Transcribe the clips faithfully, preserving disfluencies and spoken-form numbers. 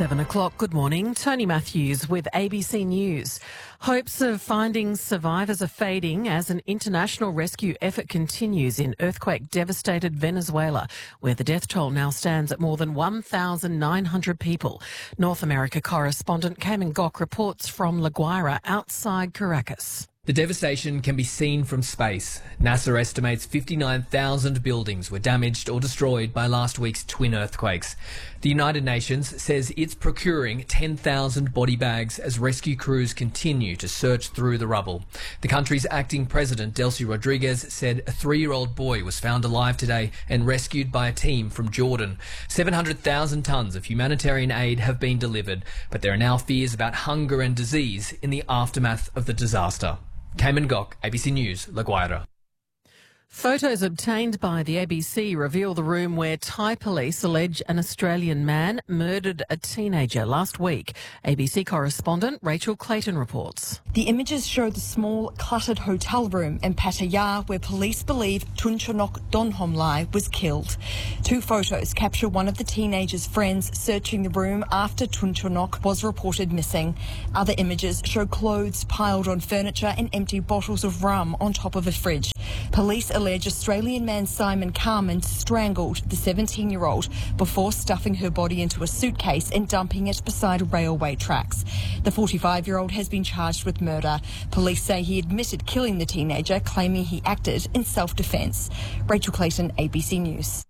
Seven o'clock. Good morning. Tony Matthews with A B C News. Hopes of finding survivors are fading as an international rescue effort continues in earthquake-devastated Venezuela, where the death toll now stands at more than one thousand nine hundred people. North America correspondent Cayman Gok reports from La Guaira outside Caracas. The devastation can be seen from space. NASA estimates fifty-nine thousand buildings were damaged or destroyed by last week's twin earthquakes. The United Nations says it's procuring ten thousand body bags as rescue crews continue to search through the rubble. The country's acting president, Delcy Rodriguez, said a three-year-old boy was found alive today and rescued by a team from Jordan. seven hundred thousand tonnes of humanitarian aid have been delivered, but there are now fears about hunger and disease in the aftermath of the disaster. Cayman Gok, A B C News, La Guaira. Photos obtained by the A B C reveal the room where Thai police allege an Australian man murdered a teenager last week. A B C correspondent Rachel Clayton reports. The images show the small, cluttered hotel room in Pattaya where police believe Tunchonok Donhomlai was killed. Two photos capture one of the teenager's friends searching the room after Tunchonok was reported missing. Other images show clothes piled on furniture and empty bottles of rum on top of a fridge. Police allege Australian man Simon Carman strangled the seventeen-year-old before stuffing her body into a suitcase and dumping it beside railway tracks. The forty-five-year-old has been charged with murder. Police say he admitted killing the teenager, claiming he acted in self-defence. Rachel Clayton, A B C News.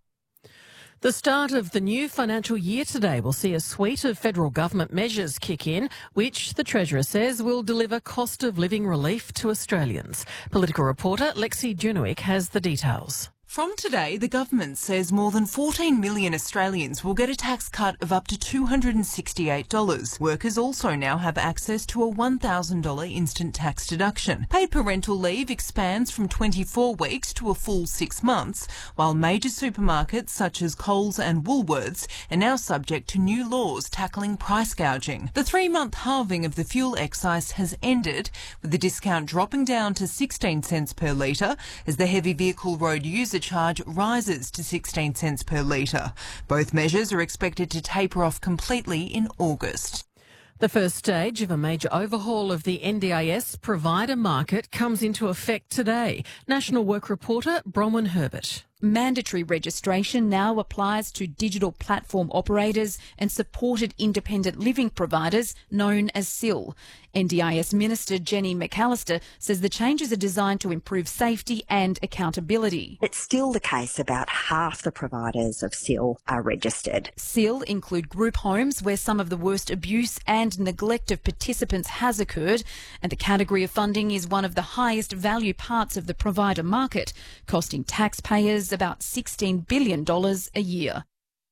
The start of the new financial year today will see a suite of federal government measures kick in, which the Treasurer says will deliver cost of living relief to Australians. Political reporter Lexi Junowick has the details. From today, the government says more than fourteen million Australians will get a tax cut of up to two hundred sixty-eight dollars. Workers also now have access to a one thousand dollars instant tax deduction. Paid parental leave expands from twenty-four weeks to a full six months, while major supermarkets such as Coles and Woolworths are now subject to new laws tackling price gouging. The three-month halving of the fuel excise has ended, with the discount dropping down to sixteen cents per litre as the heavy vehicle road user charge rises to sixteen cents per litre. Both measures are expected to taper off completely in August. The first stage of a major overhaul of the N D I S provider market comes into effect today. National Work reporter Bronwyn Herbert. Mandatory registration now applies to digital platform operators and supported independent living providers known as S I L. N D I S Minister Jenny McAllister says the changes are designed to improve safety and accountability. It's still the case about half the providers of S I L are registered. S I L include group homes where some of the worst abuse and neglect of participants has occurred, and the category of funding is one of the highest value parts of the provider market, costing taxpayers about sixteen billion dollars a year.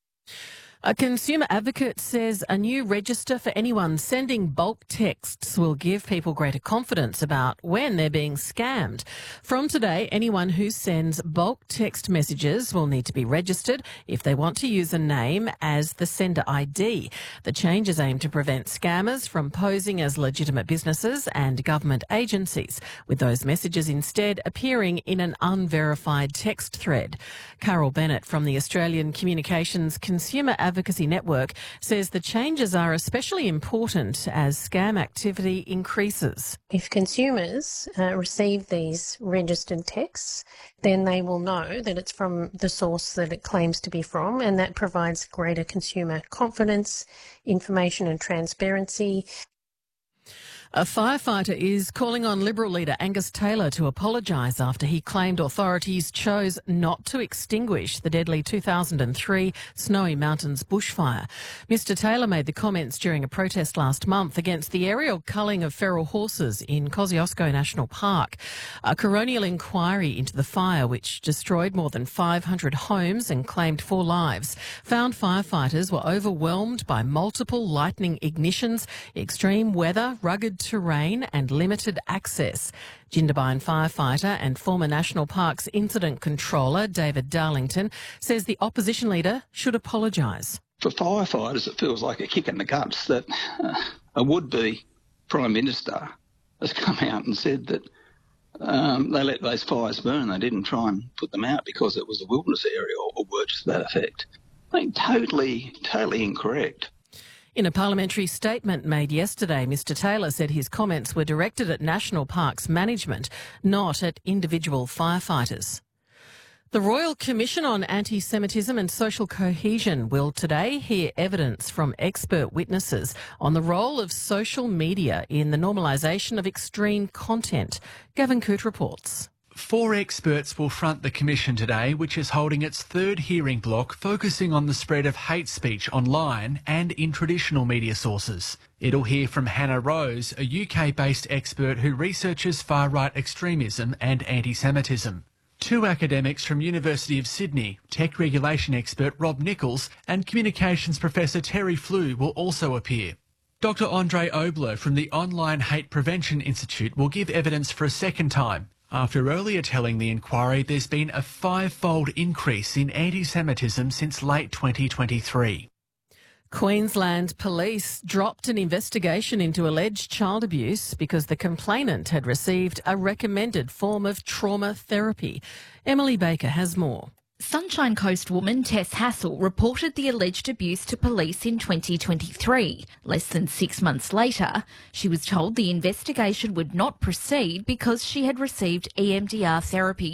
A consumer advocate says a new register for anyone sending bulk texts will give people greater confidence about when they're being scammed. From today, anyone who sends bulk text messages will need to be registered if they want to use a name as the sender I D. The changes aim to prevent scammers from posing as legitimate businesses and government agencies, with those messages instead appearing in an unverified text thread. Carol Bennett from the Australian Communications Consumer Advocacy Network says the changes are especially important as scam activity increases. If consumers uh, receive these registered texts, then they will know that it's from the source that it claims to be from, and that provides greater consumer confidence, information and transparency. A firefighter is calling on Liberal leader Angus Taylor to apologise after he claimed authorities chose not to extinguish the deadly two thousand three Snowy Mountains bushfire. Mister Taylor made the comments during a protest last month against the aerial culling of feral horses in Kosciuszko National Park. A coronial inquiry into the fire, which destroyed more than five hundred homes and claimed four lives, found firefighters were overwhelmed by multiple lightning ignitions, extreme weather, rugged terrain and limited access. Jindabyne firefighter and former National Parks Incident Controller David Darlington says the opposition leader should apologise. For firefighters, it feels like a kick in the guts that uh, a would-be Prime Minister has come out and said that um, they let those fires burn. They didn't try and put them out because it was a wilderness area or, or words to that effect. I think totally, totally incorrect. In a parliamentary statement made yesterday, Mr Taylor said his comments were directed at National Parks management, not at individual firefighters. The Royal Commission on Anti-Semitism and Social Cohesion will today hear evidence from expert witnesses on the role of social media in the normalisation of extreme content. Gavin Coote reports. Four experts will front the Commission today, which is holding its third hearing block focusing on the spread of hate speech online and in traditional media sources. It'll hear from Hannah Rose, a U K-based expert who researches far-right extremism and anti-Semitism. Two academics from University of Sydney, tech regulation expert Rob Nichols and communications professor Terry Flew will also appear. Doctor Andre Obler from the Online Hate Prevention Institute will give evidence for a second time, after earlier telling the inquiry there's been a five-fold increase in anti-Semitism since late twenty twenty-three. Queensland Police dropped an investigation into alleged child abuse because the complainant had received a recommended form of trauma therapy. Emily Baker has more. Sunshine Coast woman Tess Hassel reported the alleged abuse to police in twenty twenty-three. Less than six months later, she was told the investigation would not proceed because she had received E M D R therapy